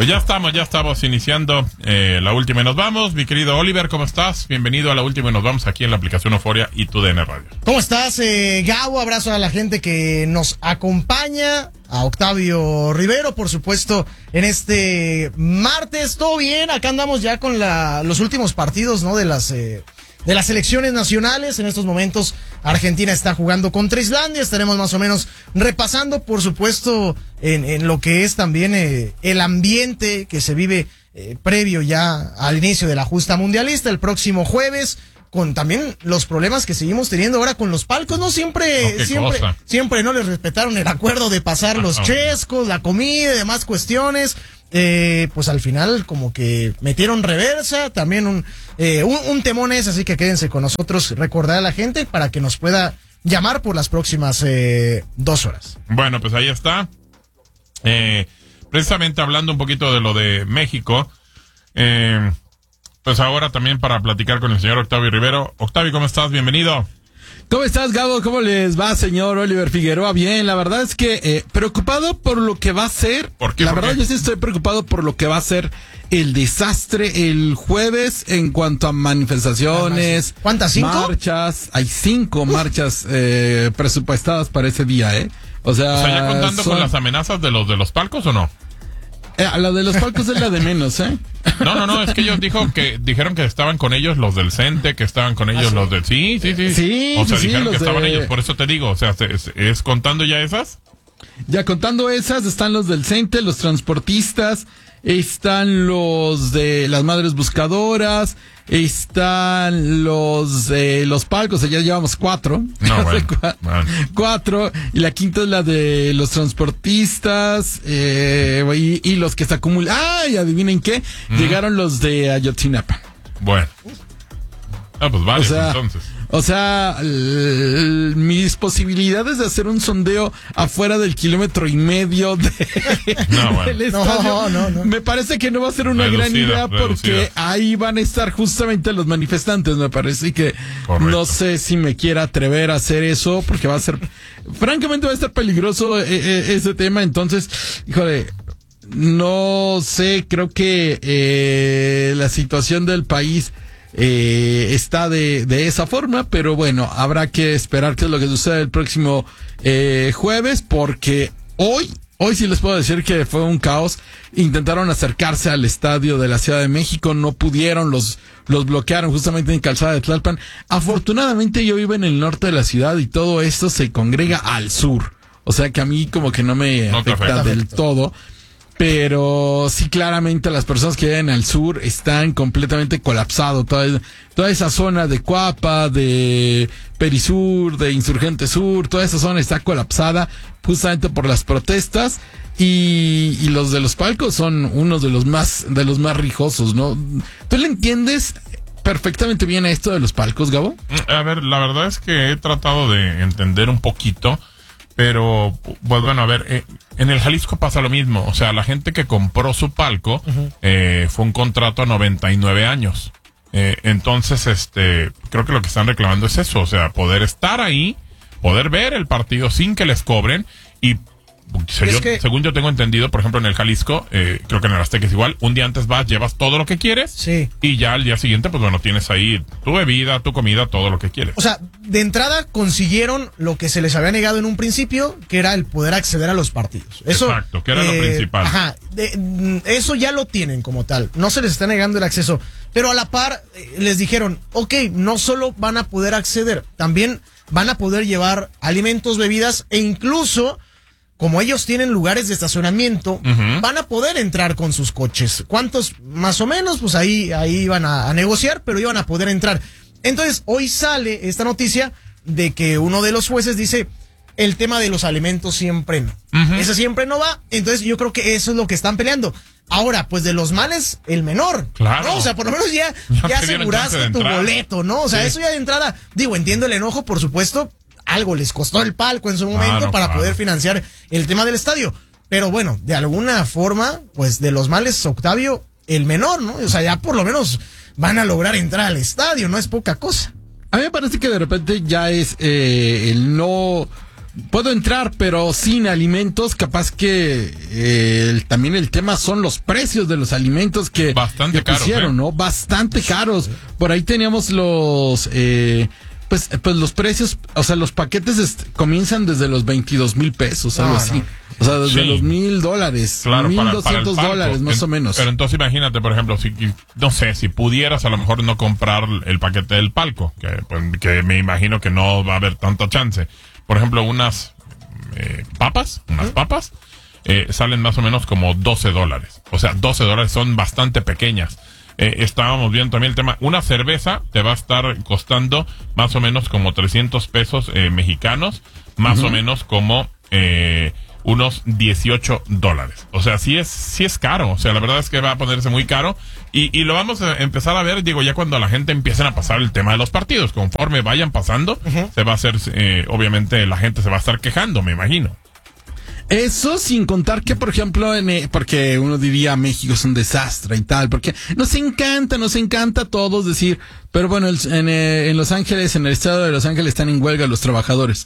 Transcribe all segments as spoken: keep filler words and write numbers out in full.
Pues ya estamos, ya estamos iniciando eh, la última y nos vamos. Mi querido Oliver, ¿cómo estás? Bienvenido a la última y nos vamos aquí en la aplicación Euforia y tu D N Radio. ¿Cómo estás, eh, Gabo? Abrazo a la gente que nos acompaña, a Octavio Rivero, por supuesto, en este martes. ¿Todo bien? Acá andamos ya con la, los últimos partidos, ¿no? De las... Eh, de las selecciones nacionales. En estos momentos Argentina está jugando contra Islandia. Estaremos más o menos repasando, por supuesto, en, en lo que es también eh, el ambiente que se vive eh, previo ya al inicio de la justa mundialista el próximo jueves, con también los problemas que seguimos teniendo ahora con los palcos, ¿no? Siempre, no, siempre, cosa. siempre no les respetaron el acuerdo de pasar los Ah, chescos, la comida y demás cuestiones. Eh, pues al final como que metieron reversa, también un, eh, un, un temón es, así que quédense con nosotros, recordar a la gente para que nos pueda llamar por las próximas eh, dos horas. Bueno, pues ahí está. Eh, precisamente hablando un poquito de lo de México, eh, pues ahora también para platicar con el señor Octavio Rivero. Octavio, ¿cómo estás? Bienvenido. ¿Cómo estás, Gabo? ¿Cómo les va, señor Oliver Figueroa? Bien, la verdad es que eh, preocupado por lo que va a ser. ¿Por qué? La ¿Por verdad, qué? yo sí estoy preocupado por lo que va a ser el desastre el jueves en cuanto a manifestaciones. ¿Cuántas? ¿Cinco? Marchas. Hay cinco marchas eh, presupuestadas para ese día, ¿eh? O sea, O sea, ya contando son- con las amenazas de los de los palcos o no? Eh, la de los palcos es la de menos, ¿eh? No, no, no, es que ellos dijo que dijeron que estaban con ellos los del CENTE, que estaban con ellos ¿Ah, sí? los del... Sí, sí, sí. Sí, O sea, sí, sí, dijeron que los estaban de- ellos, por eso te digo, o sea, ¿es, es contando ya esas? Ya contando esas, están los del CENTE, los transportistas, están los de las madres buscadoras, están los de los palcos, o sea, ya llevamos cuatro. No, bueno, Cua- bueno. Cuatro, y la quinta es la de los transportistas, eh, y, y los que se acumulan. ¡Ah! Y adivinen qué, llegaron los de Ayotzinapa. Bueno. Ah, pues varios O sea, entonces. O sea, l- mis posibilidades de hacer un sondeo afuera del kilómetro y medio de, No, bueno. del No, estadio, no, no. me parece que no va a ser una gran Reducida, idea porque reducida. ahí van a estar justamente los manifestantes, me parece, y que Correcto. no sé si me quiera atrever a hacer eso porque va a ser, francamente va a estar peligroso eh, eh, ese tema, entonces, híjole, no sé, creo que eh, la situación del país eh, está de, de esa forma, pero bueno, habrá que esperar qué es lo que sucede el próximo eh, jueves, porque hoy, hoy sí les puedo decir que fue un caos. Intentaron acercarse al estadio de la Ciudad de México, no pudieron, los, los bloquearon justamente en Calzada de Tlalpan. Afortunadamente yo vivo en el norte de la ciudad y todo esto se congrega al sur, o sea que a mí como que no me No te afecta afecta. del todo. Pero sí, claramente las personas que viven al sur están completamente colapsados. Toda, toda esa zona de Cuapa, de Perisur, de Insurgente Sur, toda esa zona está colapsada justamente por las protestas. Y, y los de los palcos son unos de los más, de los más rijosos, ¿no? ¿Tú le entiendes perfectamente bien a esto de los palcos, Gabo? A ver, la verdad es que he tratado de entender un poquito, pero pues bueno, a ver, eh, en el Jalisco pasa lo mismo, o sea, la gente que compró su palco eh, fue un contrato a noventa y nueve años, eh, entonces este, creo que lo que están reclamando es eso, o sea, poder estar ahí, poder ver el partido sin que les cobren y se- Es yo- que- según yo tengo entendido, por ejemplo en el Jalisco, eh, creo que en el Azteca es igual, un día antes vas, llevas todo lo que quieres Sí. y ya al día siguiente, pues bueno, tienes ahí tu bebida, tu comida, todo lo que quieres. O sea, de entrada consiguieron lo que se les había negado en un principio, que era el poder acceder a los partidos. Eso, Exacto, que era lo principal. Ajá, de- mm, eso ya lo tienen como tal. No se les está negando el acceso. Pero a la par eh, les dijeron, ok, no solo van a poder acceder, también van a poder llevar alimentos, bebidas e incluso, como ellos tienen lugares de estacionamiento, Ujú. van a poder entrar con sus coches. ¿Cuántos? Más o menos, pues ahí, ahí iban a, a negociar, pero iban a poder entrar. Entonces, hoy sale esta noticia de que uno de los jueces dice, el tema de los alimentos siempre no. Ujú. Ese siempre no va. Entonces, yo creo que eso es lo que están peleando. Ahora, pues de los males, el menor. Claro. ¿no? O sea, por lo menos ya, Ya ya te dieron chance de aseguraste tu entrar. boleto, ¿no? O sea, Sí. eso ya de entrada, digo, entiendo el enojo, por supuesto. Algo les costó el palco en su momento Claro, para claro. poder financiar el tema del estadio. Pero bueno, de alguna forma, pues de los males, Octavio, el menor, ¿no? O sea, ya por lo menos van a lograr entrar al estadio, no es poca cosa. A mí me parece que de repente ya es eh, el no puedo entrar, pero sin alimentos, capaz que eh, el, también el tema son los precios de los alimentos que, Bastante que caros, pusieron, ¿eh? ¿no? Bastante caros. Por ahí teníamos los... Eh, Pues, pues los precios, o sea, los paquetes est- comienzan desde los veintidós mil pesos, algo No, así. no. O sea, desde Sí. los mil dólares, Claro, mil para, para el doscientos palco. dólares, más En- o menos. Pero entonces imagínate, por ejemplo, si, no sé, si pudieras a lo mejor no comprar el paquete del palco, que, pues, que me imagino que no va a haber tanta chance. Por ejemplo, unas eh, papas, unas papas, eh, salen más o menos como doce dólares. O sea, doce dólares son bastante pequeñas. Eh, estábamos viendo también el tema, una cerveza te va a estar costando más o menos como trescientos pesos eh, mexicanos, más uh-huh. o menos como eh, unos dieciocho dólares. O sea, sí es, sí es caro, o sea, la verdad es que va a ponerse muy caro y, y lo vamos a empezar a ver, digo, ya cuando la gente empiecen a pasar el tema de los partidos, conforme vayan pasando, uh-huh. se va a hacer, eh, obviamente la gente se va a estar quejando, me imagino. Eso sin contar que, por ejemplo, en, eh, porque uno diría México es un desastre y tal, porque nos encanta, nos encanta a todos decir, pero bueno, el, en, eh, en Los Ángeles, en el estado de Los Ángeles están en huelga los trabajadores.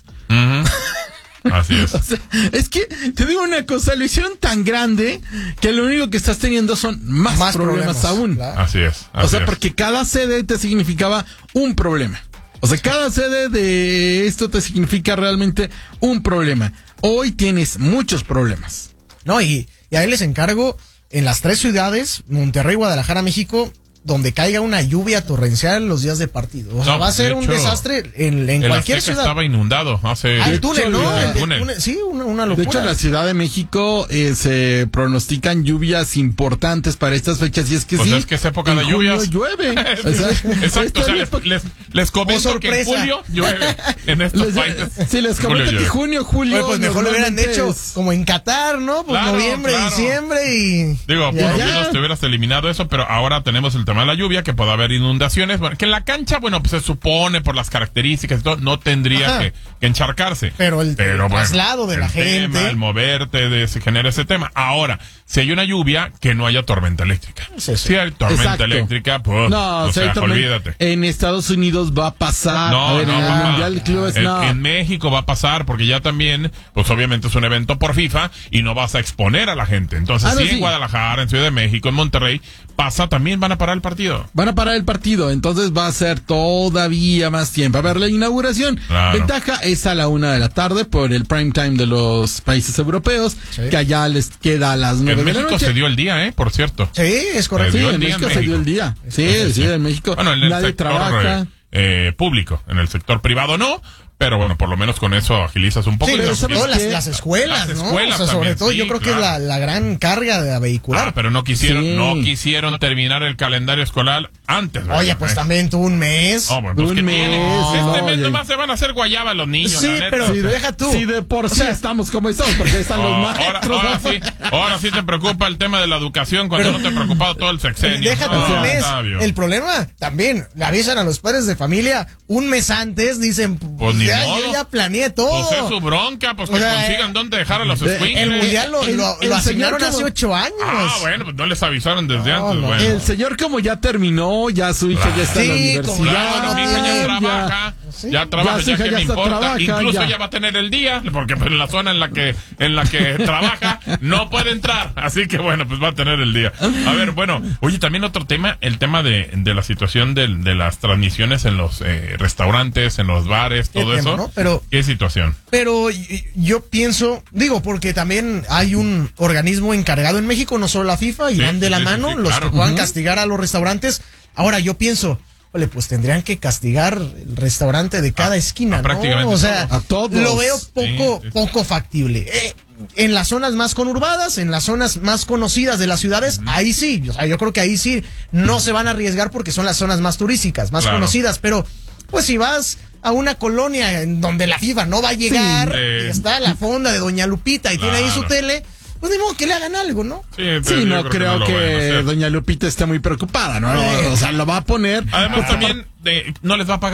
Uh-huh. Así es. O sea, es que, te digo una cosa, lo hicieron tan grande que lo único que estás teniendo son más, más problemas, problemas aún. Claro. Así es. Así o sea, es. porque cada sede te significaba un problema. O sea, cada sede de esto te significa realmente un problema. Hoy tienes muchos problemas. No, y, y ahí les encargo, en las tres ciudades, Monterrey, Guadalajara, México, donde caiga una lluvia torrencial los días de partido. O sea, no, va a ser de un hecho, desastre en, en el cualquier Azteca ciudad. Estaba inundado hace... Ah, el túnel, ¿no? El El de túnel. túnel. Sí, una, una locura. De hecho, en la Ciudad de México eh, se pronostican lluvias importantes para estas fechas. Y es que pues sí, es que es época en de lluvias. llueve. O sea, exacto, o sea, les, les, les comento oh, que en julio llueve en estos les, países. Sí, les comento que junio, julio... Oye, pues mejor lo hubieran hecho es... como en Qatar, ¿no? Pues claro, noviembre, claro. diciembre y... Digo, ya, por lo ya. menos te hubieras eliminado eso, pero ahora tenemos el tema de la lluvia, que puede haber inundaciones. Bueno, que en la cancha, bueno, pues se supone por las características y todo, no tendría que, que encharcarse. Pero el, Pero, el bueno, traslado de el la gente. tema, el moverte, de, se genera ese tema. Ahora, si hay una lluvia, que no haya tormenta eléctrica. Sí, sí. Si hay tormenta Exacto. eléctrica, pues, No, o o sea, sea, tormen- olvídate. En Estados Unidos va a pasar. No, a ver, no, en el papá. Mundial de Clubes, en, no. en México va a pasar, porque ya también, pues obviamente es un evento por FIFA y no vas a exponer a la gente. Entonces, Ah, no, sí, sí. en Guadalajara, en Ciudad de México, en Monterrey, pasa, también van a parar el partido. Van a parar el partido, entonces va a ser todavía más tiempo. A ver, la inauguración. Claro. Ventaja es a la una de la tarde por el prime time de los países europeos, Sí. que allá les queda a las nueve En de la México noche. se dio el día, ¿eh? Por cierto. Sí, es correcto. Sí, dio el en día México en se dio México. el día. Sí, sí, en México. Bueno, en el nadie sector trabaja. eh, público, en el sector privado no, pero bueno, por lo menos con eso agilizas un poco. Sí, y pero la- sobre todo las, qué? las escuelas, Las ¿no? escuelas o sea, sobre también, todo sí, yo creo que es claro. la, la gran carga de vehicular. Ah, pero no quisieron, Sí. no quisieron terminar el calendario escolar antes. ¿verdad? Oye, pues Eh. también tú un mes. Oh, bueno, pues, Un ¿qué mes, tiene? no, Este mes oye. nomás se van a hacer guayaba los niños, Sí, la neta. pero O sea, deja tú. Sí, de por sí sea, estamos como estamos, porque están los oh, maestros. ahora, ahora sí, ahora sí te preocupa el tema de la educación cuando no te ha preocupado todo el sexenio. Deja tú No, un mes. Octavio. El problema también, le avisan a los padres de familia un mes antes, dicen, Pues ni ya, modo. yo ya planeé todo. Pues es su bronca, pues O que sea, consigan dónde dejar a los el squinkles. El mundial lo, El- lo, el lo señor asignaron como- hace ocho años. Ah, bueno, pues no les avisaron desde No, antes, no. bueno. El señor como ya terminó, ya su hija ya está en la Sí, como universidad. ya, Claro, mi hija ya ya. trabaja, Sí. ya trabaja, Ya su ya, hija que ya me está importa. trabaja, Incluso ya. ya va a tener el día, porque pues, en la zona en la que en la que trabaja no puede entrar. Así que bueno, pues va a tener el día. A ver, bueno, oye, también otro tema, el tema de, de la situación de, de las transmisiones en los eh, restaurantes, en los bares, Qué todo tema, eso. ¿no? Pero- ¿Qué situación? Pero y- yo pienso, digo, porque también hay un organismo encargado en México, no solo la FIFA, y Sí, van de la sí, sí, mano sí, los claro. que puedan Ujú. castigar a los restaurantes. Ahora yo pienso, ole, pues tendrían que castigar el restaurante de cada A- esquina, a ¿no? prácticamente O sea, todo. A todos. lo veo poco, Sí, sí. poco factible. Eh, en las zonas más conurbadas, en las zonas más conocidas de las ciudades, ahí sí, o sea, yo creo que ahí sí no se van a arriesgar porque son las zonas más turísticas, más Claro. conocidas, pero pues si vas a una colonia en donde la FIFA no va a llegar, Sí. y está la fonda de Doña Lupita y tiene ahí su Claro. tele, pues de modo que le hagan algo, ¿no? Sí, pero Sí, yo no creo no que, lo vayan a hacer. doña Lupita esté muy preocupada, ¿no? Eh. O sea, lo va a poner. Además pues, también de, no les va a pagar.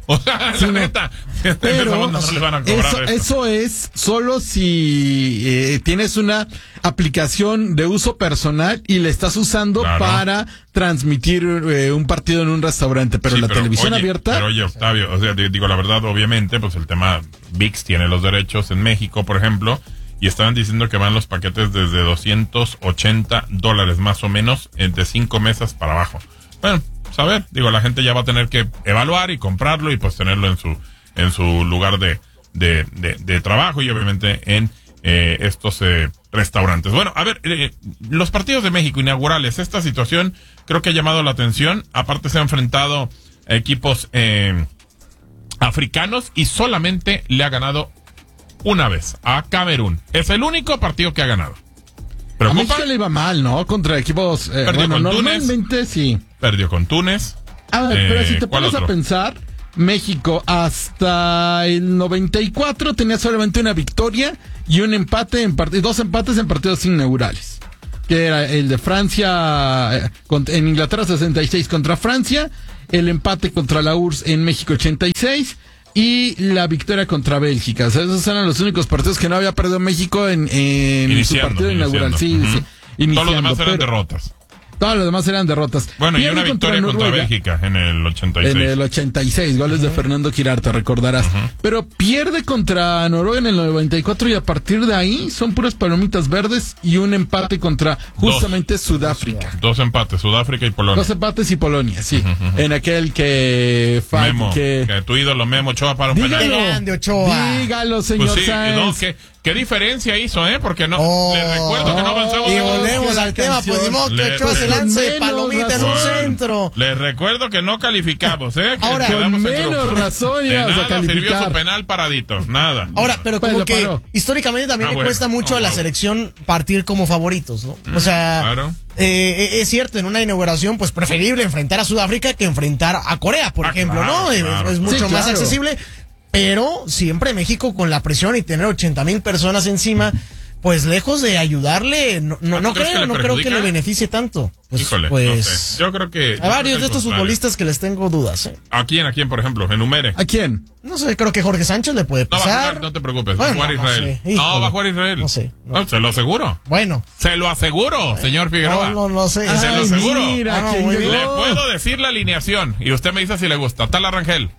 O sea, Sí, la no. neta, Pero no les van a cobrar eso, esto. eso es solo si eh, tienes una aplicación de uso personal y la estás usando Claro. para transmitir eh, un partido en un restaurante, pero Sí, la televisión oye, abierta. Pero oye, Octavio, o sea, di- digo la verdad, obviamente, pues el tema V I X tiene los derechos en México, por ejemplo, y estaban diciendo que van los paquetes desde doscientos ochenta dólares más o menos, eh, de cinco mesas para abajo. Bueno, pues a ver, digo, la gente ya va a tener que evaluar y comprarlo y pues tenerlo en su en su lugar de de, de, de trabajo y obviamente en eh, estos eh, restaurantes. Bueno, a ver, eh, los partidos de México inaugurales, esta situación creo que ha llamado la atención. Aparte se ha enfrentado a equipos eh, africanos y solamente le ha ganado una vez a Camerún. Es el único partido que ha ganado. A ¿Preocupa? México le iba mal, ¿no? Contra equipos. Eh, Perdió bueno, con Túnez. normalmente sí. Perdió con Túnez. A ver, Eh, pero si te ¿cuál pones a otro? pensar, México hasta el noventa y cuatro tenía solamente una victoria y un empate en part- dos empates en partidos inaugurales. Que era el de Francia, eh, cont- en Inglaterra sesenta y seis contra Francia, el empate contra la U R S S en México ochenta y seis y la victoria contra Bélgica. O sea, esos eran los únicos partidos que no había perdido México en, en su Iniciando, partido inaugural. Sí, iniciando. sí, Ujú. iniciando, Todos los demás eran pero- derrotas. Todos los demás eran derrotas. Bueno, y Pierde una victoria contra, Noruega. Bélgica en el ochenta y seis. En el ochenta y seis, goles de Fernando Quirarte, recordarás. Pero pierde contra Noruega en el noventa y cuatro y a partir de ahí son puras palomitas verdes y un empate contra justamente Sudáfrica. Dos empates, Sudáfrica y Polonia. Dos empates y Polonia, sí. En aquel que... fa- Memo, que... que tu ídolo Memo Ochoa para un Dígalo, penal. grande, Ochoa. dígalo, señor Pues sí, Sáenz. no, ¿qué, qué diferencia hizo, eh? Porque no, Oh. le recuerdo que no avanzamos. Y en- volvemos la al tema, pues ni modo que Le- Ochoa se Con lance menos palomita en un razón. centro. Les recuerdo que no calificamos, ¿eh? Que Ahora, quedamos con en menos grupo. razón De íbamos a nada sirvió calificar. su penal paradito, nada. Ahora, pero Pues como lo que paró. históricamente también Ah, le bueno. cuesta mucho a la Ah, selección partir como favoritos, ¿no? O sea, claro. eh, es cierto, en una inauguración, pues preferible enfrentar a Sudáfrica que enfrentar a Corea, por Ah, ejemplo, claro, ¿no? Es- claro. Es, mucho Sí, más claro. accesible, pero siempre México con la presión y tener ochenta mil personas encima, pues lejos de ayudarle, no, no, ¿Ah, no tú crees que creo, le no creo que perjudica? le beneficie tanto. Pues, Híjole, pues, no sé. Yo creo que... yo a creo varios que de estos al contrario. futbolistas que les tengo dudas, ¿eh? ¿A quién, a quién, por ejemplo? Enumere. ¿A quién? No sé, creo que Jorge Sánchez le puede No va a pasar. jugar, no te preocupes. Bueno, va a jugar no Israel. sé, No, híjole. va a jugar Israel. No sé, no. No, se lo aseguro. Bueno, Se lo aseguro, señor Figueroa. no, no, no sé. Se lo Ay, aseguro. mira, Ah, ¿quién muy llegó? bien. Le puedo decir la alineación y usted me dice si le gusta. Tal Rangel.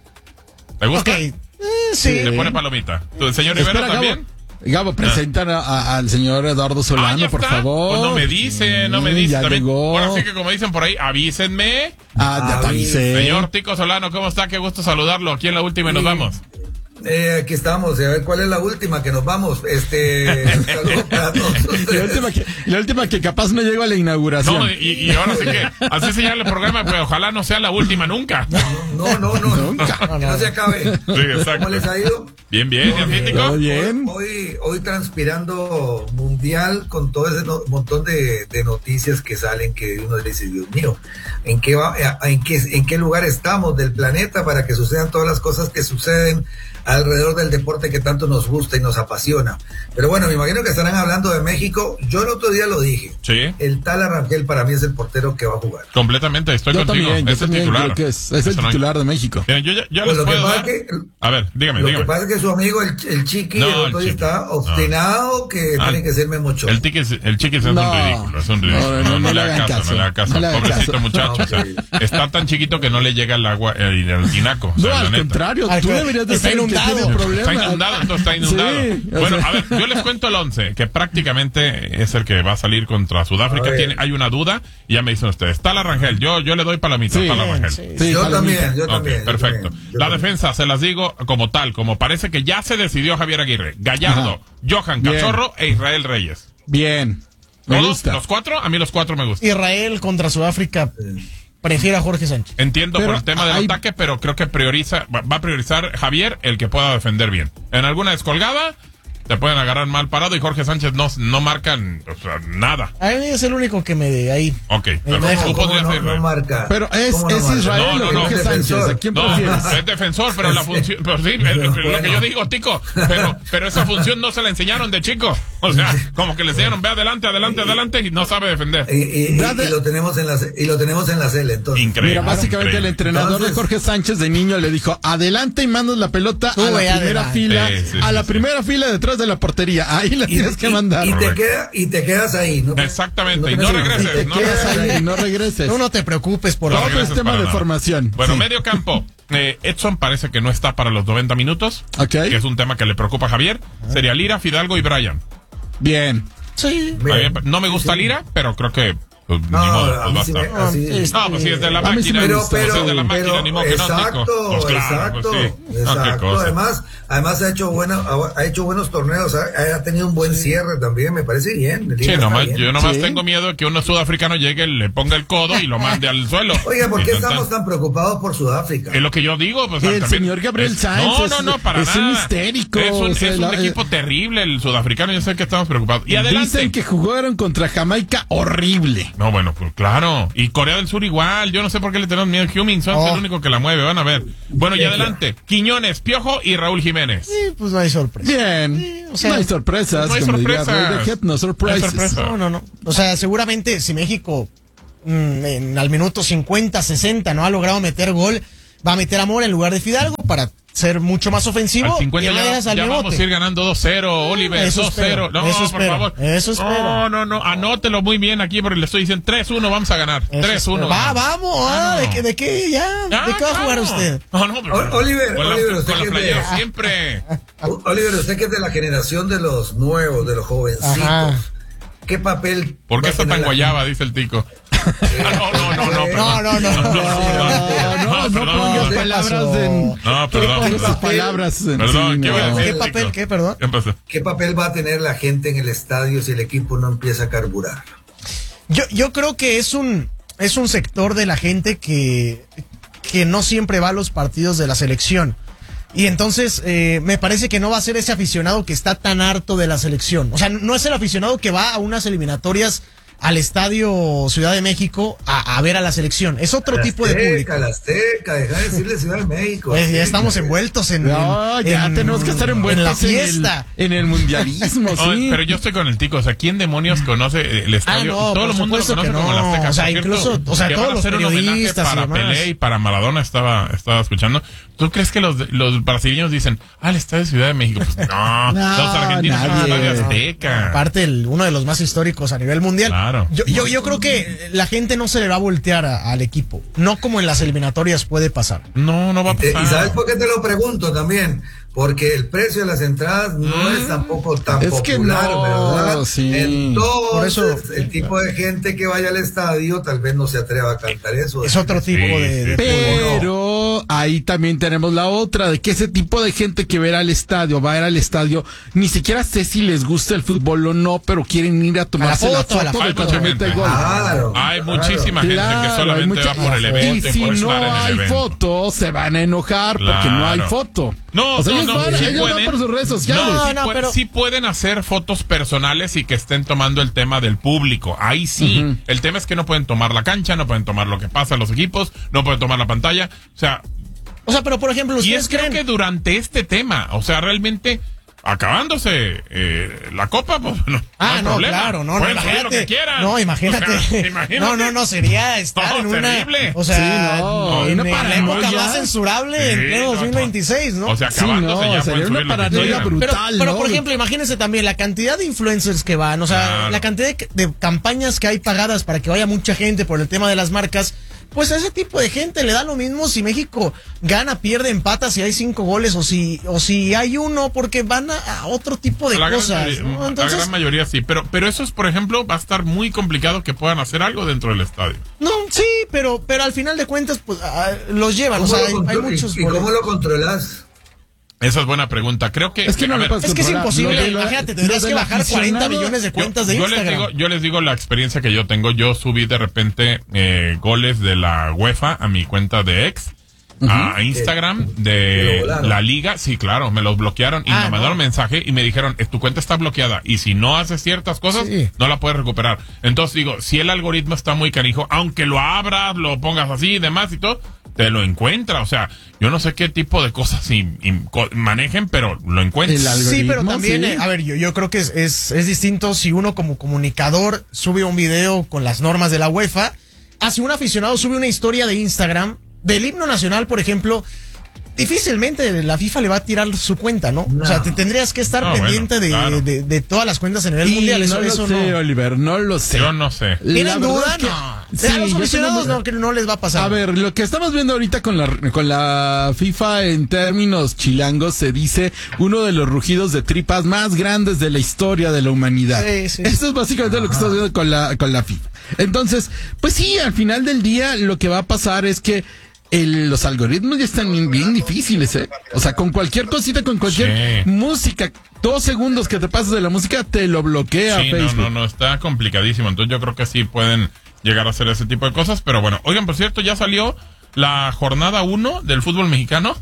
¿Le gusta? Ok. Eh, sí. Le pone palomita. ¿Tu el señor Rivera Espera, también? Gabo. Gabo, presentan a- a- al señor Eduardo Ah, Solano, ya por está. favor. Pues no me dice, no me Sí, dice. ya También, llegó. ahora sí que como dicen por ahí, avísenme. Ah, ya te avisé. Señor Tico Solano, ¿cómo está? Qué gusto saludarlo. Aquí en la última y nos vamos. Eh, aquí estamos, y a ver cuál es la última que nos vamos. Este, saludos para todos Y la ustedes. última que, y la última que capaz no llego a la inauguración. No, y, y ahora sí que así se llama el programa, pero ojalá no sea la última nunca. No, no, no, nunca, que no se acabe. Sí, exacto. ¿Cómo les ha ido? Bien, bien, ¿y a ti, Tico? Todo bien. Hoy, hoy transpirando mundial con todo ese no- montón de, de noticias que salen que uno dice, Dios mío, ¿en qué, va, en, qué, ¿en qué lugar estamos del planeta para que sucedan todas las cosas que suceden alrededor del deporte que tanto nos gusta y nos apasiona? Pero bueno, me imagino que estarán hablando de México. Yo el otro día lo dije. Sí, El tal Arrangel para mí es el portero que va a jugar. completamente, estoy Yo contigo. también, yo es el también titular. creo que es, es el Eso no hay- titular de México. Miren, yo ya, ya Pues les lo que puedo pasa dar. es que- A ver, dígame, Lo dígame. que pasa es que su amigo, el, el Chiqui, No, el el otro día Chiqui. está obstinado que Ah, tiene que ser Memo Ochoa. El Chiquis, el Chiquis es No. un ridículo, es un ridículo. No, No, no, no no le le haga hagan caso, caso. no le haga caso. No le hagan Pobrecito caso. muchacho, No, o sea, sí. está tan chiquito que no le llega el agua, el, el tinaco. o sea, No, la al neta. contrario, Al tú que- deberías de está ser el que inundado. tiene problemas. Está inundado, entonces está inundado. Sí, o Bueno, sea. a ver, yo les cuento el once, que prácticamente es el que va a salir contra Sudáfrica. A ver. Tiene, hay una duda, y ya me dicen ustedes. Está la Rangel, yo, yo le doy palomita, Sí, está la Rangel. sí. Sí, yo palomita. también, yo Ok, también. yo perfecto. también, yo La también. defensa, se las digo como tal, como parece que ya se decidió Javier Aguirre, Gallardo, Ajá. Johan Bien. Cachorro e Israel Reyes. Bien. Me ¿Todos? gusta. ¿Los cuatro? A mí los cuatro me gustan. Israel contra Sudáfrica, prefiero a Jorge Sánchez. Entiendo Pero por el tema del hay- ataque, pero creo que prioriza, va va a priorizar Javier el que pueda defender bien. En alguna descolgada te pueden agarrar mal parado y Jorge Sánchez no, no marcan, o sea, nada. A mí es el único que me de ahí. Ok, deja. pero tú ¿Cómo podrías no, ser, no Israel. marca? Pero es, ¿Cómo no es marca? Israel No, no, o no. Jorge Es Sánchez. defensor. ¿A quién No, prefieres? es defensor, pero la función, pero sí, es lo que yo digo, Tico, pero, pero esa función no se la enseñaron de chico. O sea, como que le enseñaron, ve adelante, adelante, adelante, y no sabe defender. Y, y, y, y lo tenemos en la y lo tenemos en la cele, entonces. Increíble. Mira, básicamente increíble. el entrenador Entonces, de Jorge Sánchez de niño le dijo, adelante y mandas la pelota Tú a la ve primera adelante. fila, Sí, sí, a sí, la sí. primera fila detrás de la portería. Ahí la y, tienes que y- mandar. y te Correcto. queda, y te quedas ahí, ¿no? Exactamente, y no tienes- regreses, Y te no quedas regreses. ahí y no regreses. Tú no te preocupes por No Todo la... regreses es tema para de nada. formación. Bueno, Sí. medio campo. Eh, Edson parece que no está para los noventa minutos, Ok. que es un tema que le preocupa a Javier. Sería Lira, Fidalgo y Brian. Bien. Sí. A mí no me gusta Sí. Lira, pero creo que pues, No, ni modo, a pues mí va a sí me- estar. así- Sí. No, pues si es de la A mí sí máquina. me Pero, gusta. pero, Si es de la máquina, pero, ni modo que no, exacto, Tico. Pues claro, exacto, pues sí. No, qué exacto. cosa. Además, además ha hecho buena, ha hecho buenos torneos, ha, ha tenido un buen cierre también, me parece bien. el Sí, Liga está nomás, bien. yo nomás Sí. tengo miedo de que uno sudafricano llegue, le ponga el codo y lo mande al suelo. Oiga, ¿por qué Y tan, tan. estamos tan preocupados por Sudáfrica? Es lo que yo digo, pues El también señor Gabriel es- Sáenz No, es- no, no, para es un nada. histérico, Es un, o sea, es un la- equipo terrible el sudafricano, yo sé que estamos preocupados. Y adelante. Dicen que jugaron contra Jamaica horrible. No, bueno, pues claro. Y Corea del Sur igual. Yo no sé por qué le tenemos miedo a Hummingson, Oh. es el único que la mueve. Van a ver. Bueno, y Sí, adelante. Quiñones, Piojo y Raúl Jiménez. Sí, pues no hay sorpresa. Bien. o sea, no hay sorpresas. no hay como diría sorpresas. Ray de Head, no No hay surprises. sorpresa. No, no, no. O sea, seguramente si México mm, en, al minuto cincuenta, sesenta no ha logrado meter gol, va a meter a Mora en lugar de Fidalgo para ser mucho más ofensivo. Al cincuenta y ya, vayas al ya rebote. vamos a ir ganando dos cero, Oliver, Eso dos cero. espero, No, eso por espero, favor. eso espero. No, no, no, anótelo muy bien aquí porque le estoy diciendo tres uno, vamos a ganar. Eso tres uno. espero. Va, vamos. Ah, ¿de, qué, ¿De qué? Ya. Ah, ¿De qué va a jugar claro. usted? No, no, pero, O- Oliver, con la, Oliver, usted con la que es de- playera siempre. O- Oliver, usted que es de la generación de los nuevos, de los jovencitos, Ajá. ¿qué papel? ¿Por qué va a está tener tan la- guayaba? Dice el tico. Ah, no, no, no, no, No, perdón. no, no. No, no, no perdón, pongas perdón. palabras en. No, perdón, Esas perdón. palabras en. Perdón, sí, ¿qué no. voy a decir? ¿Qué papel? ¿Qué? Perdón. ¿Qué pasó? ¿Qué papel va a tener la gente en el estadio si el equipo no empieza a carburar? Yo, yo creo que es un, es un sector de la gente que, que no siempre va a los partidos de la selección. Y entonces eh, me parece que no va a ser ese aficionado que está tan harto de la selección. O sea, no es el aficionado que va a unas eliminatorias al estadio Ciudad de México a, a ver a la selección. Es otro La tipo de Azteca, público. La Azteca, deja de decirle Ciudad de México. Pues ya estamos envueltos en, No, en- ya en- tenemos que estar envueltos en la en, fiesta. el, en el mundialismo, No, sí. pero yo estoy con el tico, o sea, ¿quién demonios conoce el Ah, estadio? no, Todo por el mundo lo supuesto conoce que como la no. Azteca. O sea, Por cierto, incluso, o sea, que todos van a los hacer un homenaje periodistas y para demás. Pelé y para Maradona estaba, estaba escuchando. ¿Tú crees que los, los brasileños dicen, ah, el estadio de Ciudad de México? Pues no, No, los argentinos son el nadie. estadio No. Azteca. Aparte, el- uno de los más históricos a nivel mundial. Claro. Yo, yo, yo creo que la gente no se le va a voltear a- al equipo. No como en las eliminatorias puede pasar. No, no va a Y, te- pasar. y ¿sabes por qué te lo pregunto también? Porque el precio de las entradas no es tampoco tan Es que popular, no, ¿verdad? sí. Entonces, Por eso- el tipo de gente que vaya al estadio tal vez no se atreva a cantar eso. Es otro tipo Sí, de, de sí. fútbol. Pero ahí también tenemos la otra, de que ese tipo de gente que va a ir al estadio, va a ir al estadio, ni siquiera sé si les gusta el fútbol o no, pero quieren ir a tomarse A la la foto, foto, a la de foto. cuando Hay mucha mete el gente. gol. Claro. Hay claro. muchísima gente que Claro, hay solamente mucha- va por el evento y y si por no estar en el hay evento. foto, se van a enojar porque no hay Claro. foto. No, o sea, no, ellos, no, van, sí ellos van pueden. por sus redes sociales. No, sí, no, pueden, pero- sí pueden hacer fotos personales y que estén tomando el tema del público. Ahí sí. Ujú. El tema es que no pueden tomar la cancha, no pueden tomar lo que pasa en los equipos, no pueden tomar la pantalla. O sea, O sea, pero por ejemplo, y ¿ustedes es creo creen? que durante este tema, o sea, realmente acabándose eh, la copa, pues no, Ah, hay no, problema. claro, no, no, Pueden hacer imagínate. lo que quieran. No, imagínate. O sea, imagínate. No, no, no, sería estar No, en una. terrible. O sea, Sí, no, en, una en la paranoia. época más censurable en Sí, pleno no, dos mil veintiséis, ¿no? O sea, Sí, acabándose no, ya sería pueden una subir lo que paranoia quieran. brutal. Pero, pero ¿no? por ejemplo, imagínense también la cantidad de influencers que van, o sea, Claro. la cantidad de, de campañas que hay pagadas para que vaya mucha gente por el tema de las marcas. Pues a ese tipo de gente le da lo mismo si México gana, pierde, empata, si hay cinco goles o si o si hay uno, porque van a, a otro tipo de la gran cosas. mayoría- ¿no? La Entonces, gran mayoría sí, pero pero eso es, por ejemplo, va a estar muy complicado que puedan hacer algo dentro del estadio. no, sí, pero pero al final de cuentas, pues ah, los llevan. O ¿Cómo sea, lo hay, hay contro- muchos. ¿Y, y cómo lo controlas? Esa es buena pregunta. Creo que Es que no a lo ver, puedes Es que es controlar. imposible. Lo de la- Imagínate, lo tendrías del que bajar cuarenta aficionado- millones de yo, cuentas de yo les Instagram. digo, yo les digo la experiencia que yo tengo. Yo subí de repente eh, goles de la UEFA a mi cuenta de ex. A Instagram ¿Te de lo volaron? la liga, sí, claro, me los bloquearon y Ah, me mandaron no. mensaje y me dijeron, "Eh, tu cuenta está bloqueada y si no haces ciertas cosas, Sí. no la puedes recuperar." Entonces digo, si el algoritmo está muy canijo, aunque lo abras, lo pongas así y demás y todo, te lo encuentra. O sea, yo no sé qué tipo de cosas y, y, co- manejen, pero lo encuentran. Sí, pero también, sí. eh, a ver, yo, yo creo que es, es, es distinto si uno como comunicador sube un video con las normas de la UEFA, a si un aficionado sube una historia de Instagram del himno nacional, por ejemplo. Difícilmente la FIFA le va a tirar su cuenta, ¿no? No. O sea, te tendrías que estar No, pendiente bueno, de, claro. de, de todas las cuentas a nivel Y mundial. Eso, no lo eso sé, no. Oliver, no lo sé. Yo no sé. La ¿Tienen verdad duda? es que- No. Sí, a los yo aficionados tengo- no, que no les va a pasar. A ver, lo que estamos viendo ahorita con la, con la FIFA en términos chilangos se dice uno de los rugidos de tripas más grandes de la historia de la humanidad. Sí, sí. Esto es básicamente lo que estamos viendo con la, con la FIFA. Entonces, pues sí, al final del día lo que va a pasar es que el- los algoritmos ya están bien, bien difíciles, ¿eh? O sea, con cualquier cosita, con cualquier Sí. música, dos segundos que te pases de la música, te lo bloquea Sí, no, Facebook. no, no, está complicadísimo. Entonces yo creo que sí pueden llegar a hacer ese tipo de cosas. Pero bueno, oigan, por cierto, ya salió la jornada uno del fútbol mexicano.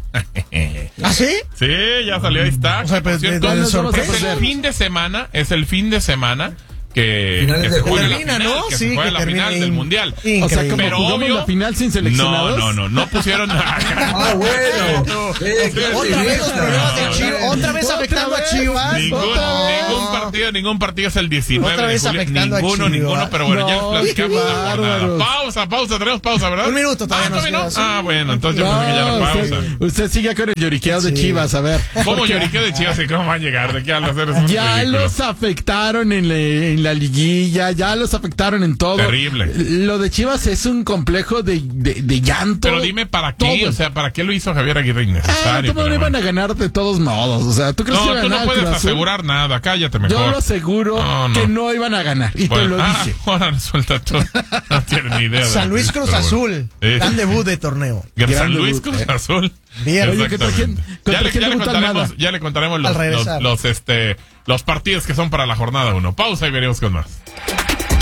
¿Ah, sí? Sí, ya salió, ahí está. O sea, Por pues, de- cierto, de es sorpresa. el fin de semana, es el fin de semana que, Finales que de se julio. juega la Termina, final, ¿no? que Sí, se juega que la termina final in- del mundial. increíble. O sea, como Pero jugamos obvio, la final sin no, seleccionados. no, no, no pusieron. Ah, bueno. No, Eh, qué Otra vez los optimista. problemas de Chivas. Otra vez Otra afectando a vez. Chivas. Ningún, Otra vez. ningún partido, ningún partido es el diecinueve Otra de vez julio. afectando a Ninguno, Chivas. ninguno, pero bueno, ya les No, platicamos qué la jornada. bárbaros. Pausa, pausa, tenemos pausa, ¿verdad? Un minuto, todavía ah, nos ¿todavía no? queda, sí. Ah, bueno, entonces yo pensé que ya No, era pausa. usted, usted sigue con el lloriqueo de Sí. Chivas, a ver. ¿Cómo Porque lloriqueo de Chivas y cómo va a llegar? ¿De qué hablas? Eres un Ya ridículo. los afectaron en, le- en la liguilla, ya los afectaron en todo. Terrible. Lo de Chivas es un complejo de, de, de llanto. Pero dime para qué, Todo. o sea, ¿para qué lo hizo Javier Aguirre Ah, innecesario? ¿cómo no pero iban bueno. a ganar de todos modos? O sea, ¿tú crees que No, iban a tú no ganar puedes Cruz Azul? asegurar nada, cállate mejor. Yo lo aseguro No, no. que no iban a ganar. Y Bueno, te lo ah, dije. ahora resulta tú. No tienes ni idea. de San lo Luis que- Cruz pero bueno. Azul. Sí. Gran debut de torneo. San Gran Luis debut, Cruz eh. Azul. Bien. Oye, ¿contra quién- Exactamente. contra Ya le, quién ya le debuta contaremos, Almada? ya le contaremos Al los, los, regresar. los, este, los partidos que son para la jornada uno. Pausa y veremos con más.